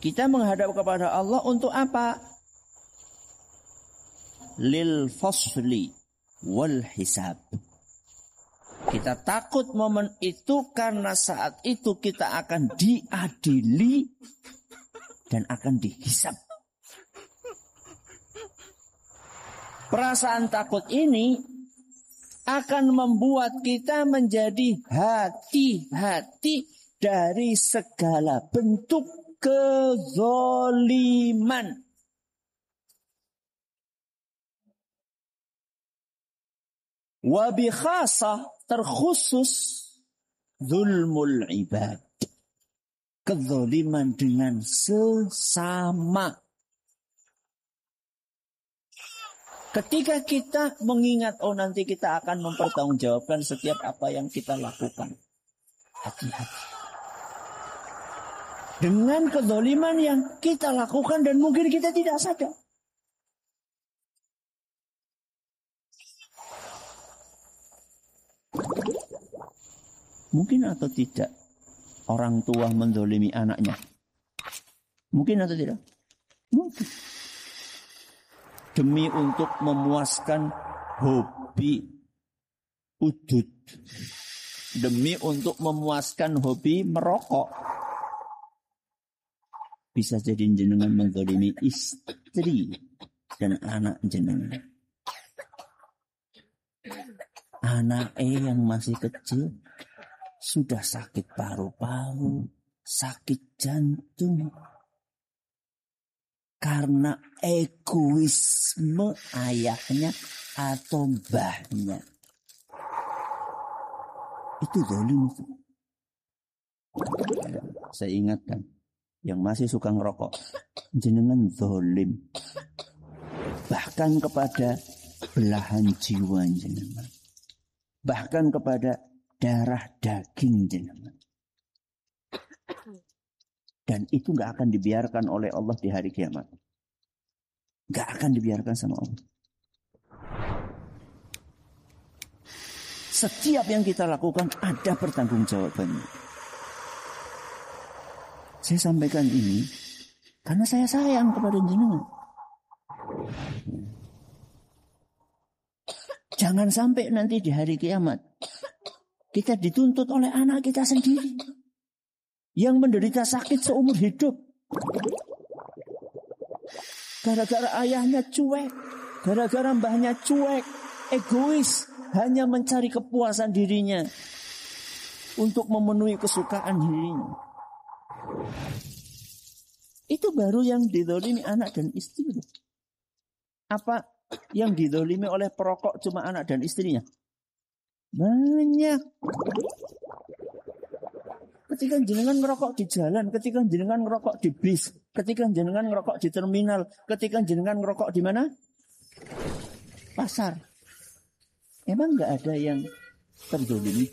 Kita menghadap kepada Allah untuk apa? Lil fasli wal hisab. Kita takut momen itu karena saat itu kita akan diadili dan akan dihisab. Perasaan takut ini akan membuat kita menjadi hati-hati dari segala bentuk kezoliman. Wabi khasah terkhusus zulmul ibad. Kezoliman dengan sesama. Ketika kita mengingat, nanti kita akan mempertanggungjawabkan setiap apa yang kita lakukan. Hati-hati. Dengan kezaliman yang kita lakukan dan mungkin kita tidak sadar. Mungkin atau tidak orang tua menzalimi anaknya? Mungkin atau tidak? Mungkin. Demi untuk memuaskan hobi udut. Demi untuk memuaskan hobi merokok. Bisa jadi jenengan menzalimi istri dan anak jenengan. Anak yang masih kecil sudah sakit paru-paru, sakit jantung. Karena egoisme ayahnya atau mbahnya. Itu zalim. Saya ingatkan, yang masih suka ngerokok, jenengan zalim. Bahkan kepada belahan jiwa jenengan. Bahkan kepada darah daging jenengan. Dan itu gak akan dibiarkan oleh Allah di hari kiamat. Gak akan dibiarkan sama Allah. Setiap yang kita lakukan ada pertanggungjawabannya. Saya sampaikan ini karena saya sayang kepada jenengan. Jangan sampai nanti di hari kiamat kita dituntut oleh anak kita sendiri yang menderita sakit seumur hidup. Gara-gara ayahnya cuek, gara-gara mbahnya cuek, egois, hanya mencari kepuasan dirinya untuk memenuhi kesukaan dirinya. Itu baru yang dizalimi anak dan istri. Apa yang dizalimi oleh perokok cuma anak dan istrinya? Banyak. Ketika jenengan ngerokok di jalan, ketika jenengan ngerokok di bis, ketika jenengan ngerokok di terminal, ketika jenengan ngerokok di mana? Pasar. Emang nggak ada yang terzalimi?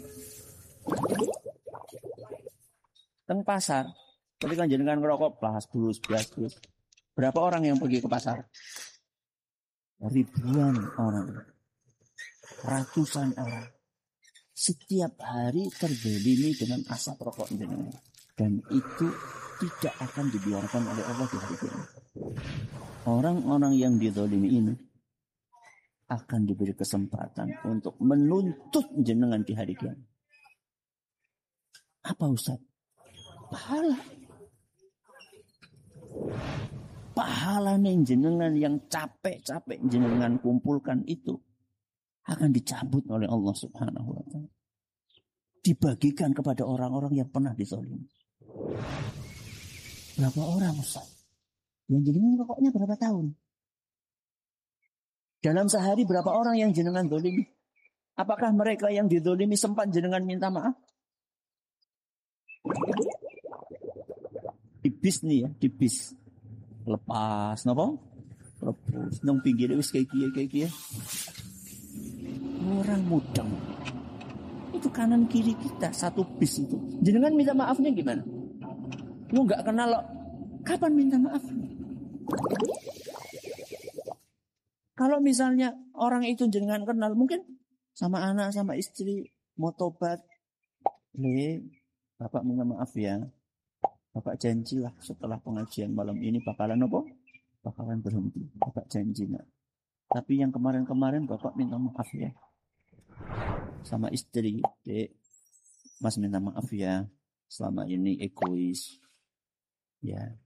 Teng pasar, ketika jenengan ngerokok, belas. Berapa orang yang pergi ke pasar? Ribuan orang, ratusan orang. Setiap hari terzalimi dengan asap rokok jenengan. Dan itu tidak akan dibiarkan oleh Allah di hari kiamat. Orang-orang yang dizalimi ini akan diberi kesempatan untuk menuntut jenengan di hari kiamat. Apa Ustaz? Pahala. Pahala nih jenengan yang capek-capek jenengan kumpulkan itu akan dicabut oleh Allah Subhanahu wa ta'ala. Dibagikan kepada orang-orang yang pernah dizalimi. Berapa orang Ustaz? Yang jenengan rokoknya berapa tahun? Dalam sehari berapa orang yang jenengan zalimi? Apakah mereka yang dizalimi sempat jenengan minta maaf? Di bis nih ya, di bis. Lepas, napa? Lepas, nang pinggir wis kayak kia. Orang mudeng. Itu kanan kiri kita satu bis itu. Jenengan minta maafnya gimana? Lu nggak kenal loh. Kapan minta maaf? Kalau misalnya orang itu jenengan kenal, mungkin sama anak sama istri mau tobat, bapak minta maaf ya. Bapak janjilah setelah pengajian malam ini bakalan apa? Bakalan berhenti. Bapak janji nak. Tapi yang kemarin-kemarin Bapak minta maaf ya. Sama istri, Dek. Mas minta maaf ya. Selama ini egois. Ya.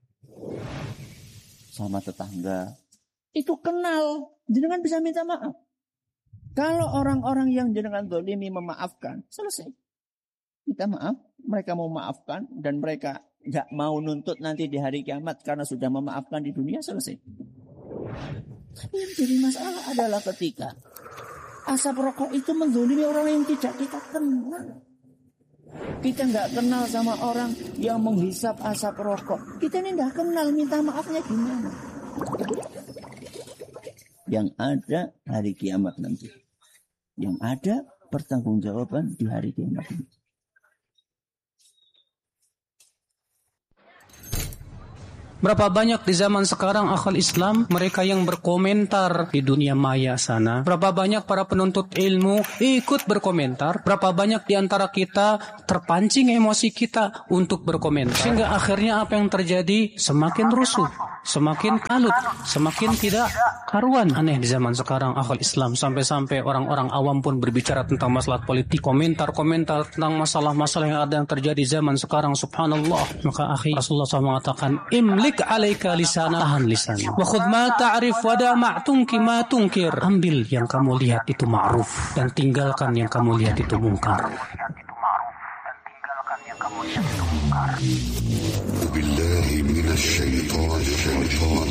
Sama tetangga. Itu kenal. Jenengan bisa minta maaf. Kalau orang-orang yang jenengan zalimi memaafkan, selesai. Minta maaf, mereka mau maafkan dan mereka nggak mau nuntut nanti di hari kiamat karena sudah memaafkan di dunia, selesai. Tapi yang jadi masalah adalah ketika asap rokok itu menzalimi orang yang tidak kita kenal. Kita nggak kenal sama orang yang menghisap asap rokok. Kita ini nggak kenal, minta maafnya gimana? Yang ada hari kiamat nanti. Yang ada pertanggungjawaban di hari kiamat nanti. Berapa banyak di zaman sekarang akhwal Islam mereka yang berkomentar di dunia maya sana. Berapa banyak para penuntut ilmu ikut berkomentar. Berapa banyak di antara kita terpancing emosi kita untuk berkomentar. Sehingga akhirnya apa yang terjadi? Semakin rusuh, semakin kalut, semakin tidak karuan. Aneh di zaman sekarang akhwal Islam. Sampai-sampai orang-orang awam pun berbicara tentang masalah politik. Komentar-komentar tentang masalah-masalah yang ada yang terjadi zaman sekarang. Subhanallah. Maka akhi Rasulullah SAW mengatakan, imlik alaika lisana, tahan lisan. Wa khudh ma ta'rif wa da' ma tunki ma tunkir. Ambil yang kamu lihat itu ma'ruf dan tinggalkan yang kamu lihat itu mungkar. Billahi minasy syaithanir rajim.